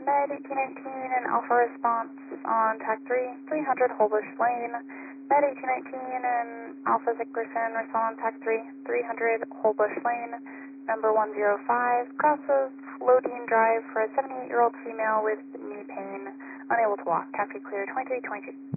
Med 1819 and Alpha response on TAC 3, 300 Holbush Lane. Med 1819 and Alpha Zickerson respond on TAC 3, 300 Holbush Lane. Number 105 crosses Lodine Drive for a 78-year-old female with knee pain, unable to walk. Traffic clear 2322.